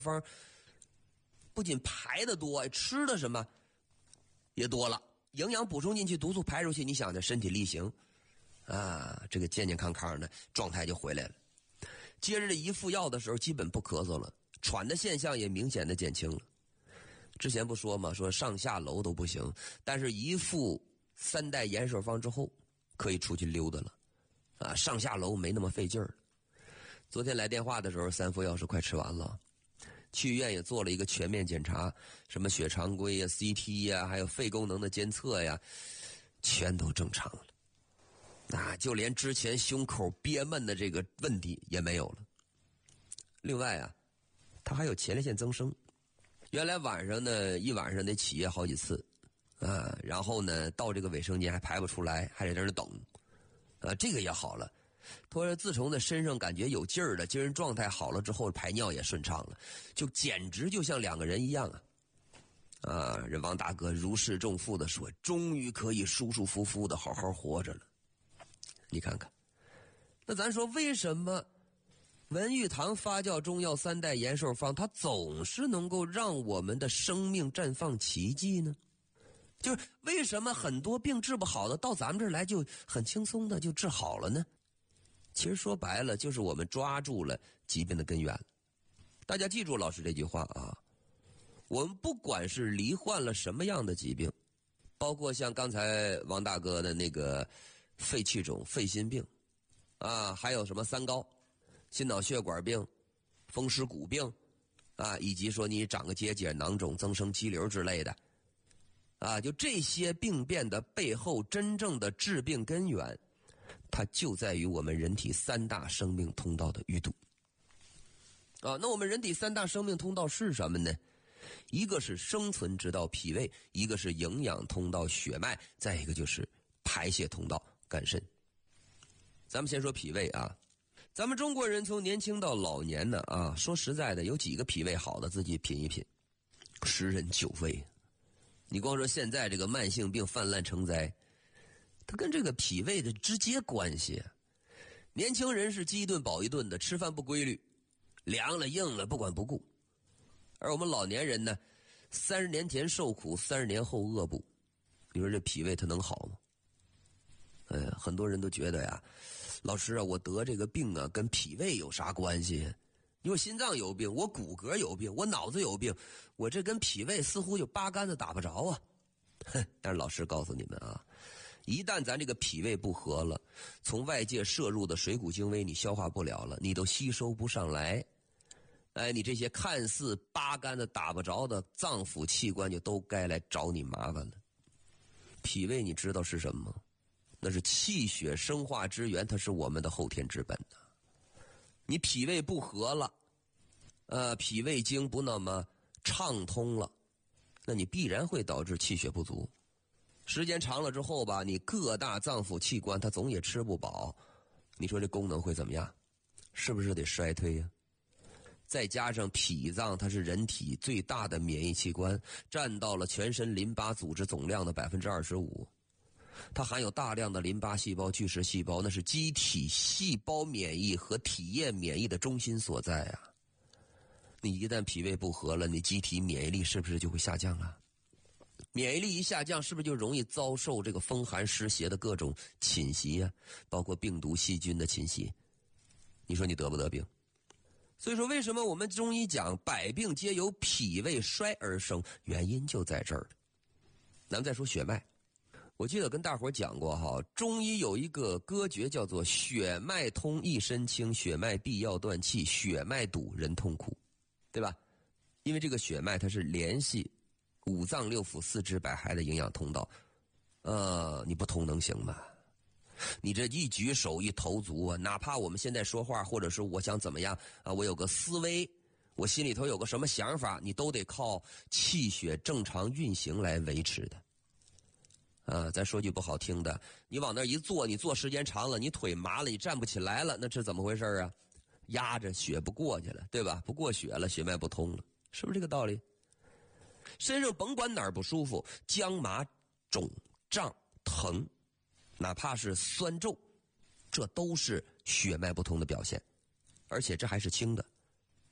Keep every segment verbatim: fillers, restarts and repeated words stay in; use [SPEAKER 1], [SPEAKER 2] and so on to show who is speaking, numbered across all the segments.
[SPEAKER 1] 方不仅排的多，吃的什么也多了，营养补充进去，毒素排出去，你想着身体力行啊，这个健健康康的状态就回来了。接着这一服药的时候，基本不咳嗽了，喘的现象也明显的减轻了。之前不说嘛，说上下楼都不行，但是一服三代延寿方之后，可以出去溜达了，啊，上下楼没那么费劲儿了。昨天来电话的时候，三副药是快吃完了，去医院也做了一个全面检查，什么血常规呀、C T 呀，还有肺功能的监测呀，全都正常了。啊，就连之前胸口憋闷的这个问题也没有了。另外啊，他还有前列腺增生，原来晚上呢一晚上得起夜好几次，啊，然后呢到这个卫生间还排不出来，还得在那等，啊，这个也好了。他说自从呢身上感觉有劲儿了，精神状态好了之后，排尿也顺畅了，就简直就像两个人一样啊！啊，人王大哥如释重负的说，终于可以舒舒服服的好好活着了。你看看，那咱说为什么文玉堂发酵中药三代延寿方它总是能够让我们的生命绽放奇迹呢？就是为什么很多病治不好的到咱们这儿来就很轻松的就治好了呢？其实说白了就是我们抓住了疾病的根源。大家记住老师这句话啊，我们不管是罹患了什么样的疾病，包括像刚才王大哥的那个肺气肿、肺心病啊，还有什么三高、心脑血管病、风湿骨病啊，以及说你长个结节、囊肿、增生肌瘤之类的啊，就这些病变的背后真正的致病根源，它就在于我们人体三大生命通道的淤堵啊。那我们人体三大生命通道是什么呢？一个是生存之道脾胃，一个是营养通道血脉，再一个就是排泄通道肝肾。咱们先说脾胃啊，咱们中国人从年轻到老年呢啊，说实在的，有几个脾胃好的自己品一品，十人九胃。你光说现在这个慢性病泛滥成灾，它跟这个脾胃的直接关系。年轻人是饥一顿饱一顿的，吃饭不规律，凉了硬了不管不顾。而我们老年人呢，三十年前受苦，三十年后饿不。你说这脾胃它能好吗？呃，很多人都觉得呀，老师啊，我得这个病啊，跟脾胃有啥关系？你说心脏有病，我骨骼有病，我脑子有病，我这跟脾胃似乎就八竿子打不着啊。哼，但是老师告诉你们啊，一旦咱这个脾胃不和了，从外界摄入的水谷精微你消化不了了，你都吸收不上来，哎，你这些看似八竿子打不着的脏腑器官就都该来找你麻烦了。脾胃你知道是什么吗？那是气血生化之源，它是我们的后天之本呐。你脾胃不和了，呃，脾胃经不那么畅通了，那你必然会导致气血不足。时间长了之后吧，你各大脏腑器官它总也吃不饱，你说这功能会怎么样？是不是得衰退呀？再加上脾脏它是人体最大的免疫器官，占到了全身淋巴组织总量的 百分之二十五。它含有大量的淋巴细胞、巨噬细胞，那是机体细胞免疫和体液免疫的中心所在啊。你一旦脾胃不和了，你机体免疫力是不是就会下降啊？免疫力一下降，是不是就容易遭受这个风寒湿邪的各种侵袭啊？包括病毒细菌的侵袭，你说你得不得病？所以说为什么我们中医讲百病皆由脾胃衰而生，原因就在这儿。咱们再说血脉，我记得跟大伙讲过哈，中医有一个歌诀叫做血脉通一身轻，血脉闭要断气，血脉堵人痛苦，对吧？因为这个血脉它是联系五脏六腑四肢百骸的营养通道，呃，你不通能行吗？你这一举手一投足啊，哪怕我们现在说话，或者是我想怎么样啊，我有个思维，我心里头有个什么想法，你都得靠气血正常运行来维持的。啊，再说句不好听的，你往那一坐，你坐时间长了，你腿麻了，你站不起来了，那是怎么回事啊？压着血不过去了，对吧？不过血了，血脉不通了，是不是这个道理？身上甭管哪儿不舒服，僵麻、肿、胀、疼，哪怕是酸皱，这都是血脉不通的表现，而且这还是轻的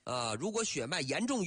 [SPEAKER 1] 啊，如果血脉严重